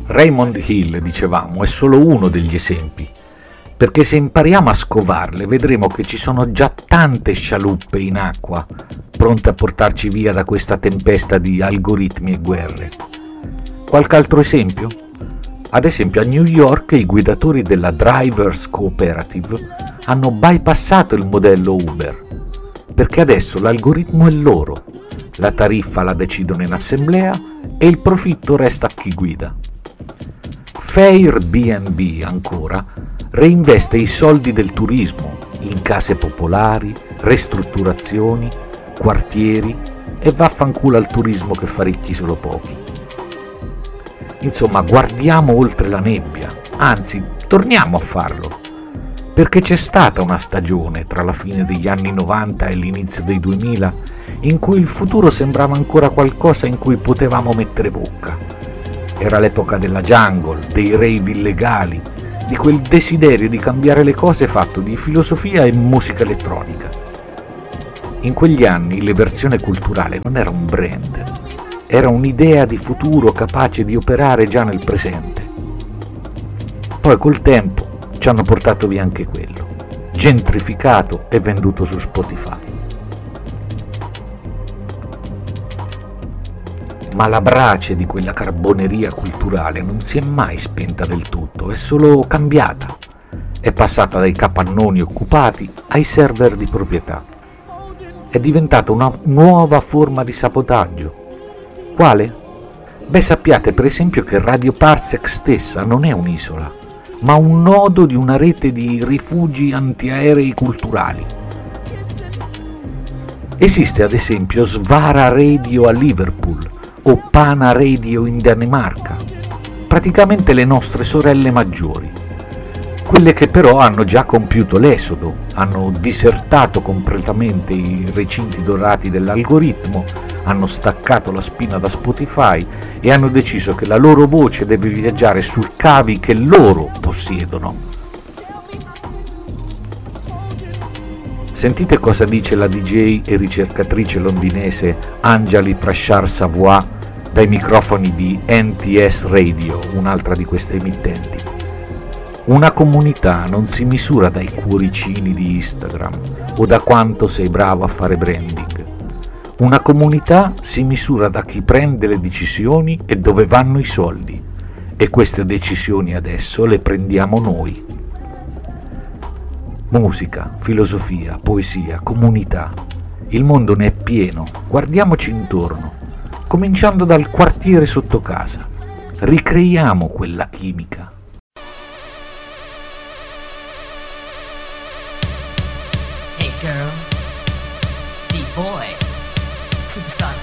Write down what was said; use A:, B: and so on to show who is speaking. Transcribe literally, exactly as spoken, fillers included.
A: Raymond Hill, dicevamo, è solo uno degli esempi, perché se impariamo a scovarle vedremo che ci sono già tante scialuppe in acqua pronte a portarci via da questa tempesta di algoritmi e guerre. Qualche altro esempio? Ad esempio a New York i guidatori della Drivers Cooperative hanno bypassato il modello Uber, perché adesso l'algoritmo è loro, la tariffa la decidono in assemblea e il profitto resta a chi guida. Airbnb ancora reinveste i soldi del turismo in case popolari, ristrutturazioni, quartieri e vaffanculo al turismo che fa ricchi solo pochi. Insomma, guardiamo oltre la nebbia, anzi, torniamo a farlo, perché c'è stata una stagione tra la fine degli anni novanta e l'inizio dei duemila in cui il futuro sembrava ancora qualcosa in cui potevamo mettere bocca. Era l'epoca della jungle, dei rave illegali, di quel desiderio di cambiare le cose fatto di filosofia e musica elettronica. In quegli anni l'eversione culturale non era un brand, era un'idea di futuro capace di operare già nel presente. Poi col tempo ci hanno portato via anche quello, gentrificato e venduto su Spotify. Ma la brace di quella carboneria culturale non si è mai spenta del tutto, è solo cambiata. È passata dai capannoni occupati ai server di proprietà. È diventata una nuova forma di sabotaggio. Quale? Beh, sappiate per esempio che Radio Parsec stessa non è un'isola, ma un nodo di una rete di rifugi antiaerei culturali. Esiste ad esempio Svara Radio a Liverpool, o Pana Radio in Danimarca, praticamente le nostre sorelle maggiori, quelle che però hanno già compiuto l'esodo, hanno disertato completamente i recinti dorati dell'algoritmo, hanno staccato la spina da Spotify e hanno deciso che la loro voce deve viaggiare sui cavi che loro possiedono. Sentite cosa dice la D J e ricercatrice londinese Anjali Prashar Savoy dai microfoni di N T S Radio, un'altra di queste emittenti. Una comunità non si misura dai cuoricini di Instagram o da quanto sei bravo a fare branding. Una comunità si misura da chi prende le decisioni e dove vanno i soldi, e queste decisioni adesso le prendiamo noi. Musica, filosofia, poesia, comunità. Il mondo ne è pieno, guardiamoci intorno, cominciando dal quartiere sotto casa. Ricreiamo quella chimica.
B: Hey girls, beat boys, superstar